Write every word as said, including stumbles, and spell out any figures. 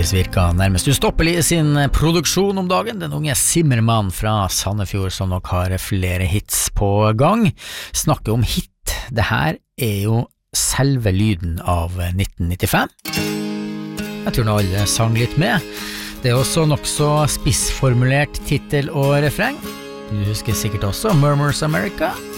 Tidvis virker nærmest ustoppelig I sin produksjon om dagen, den unge Zimmermann fra Sandefjord som nok har flere hits på gang. Snakker om hit, det her er jo selve lyden av nitten nittifem. Jeg tror nå alle sang litt med. Det er også nok så spissformulert titel og refreng. Du husker sikkert også Murmurs America.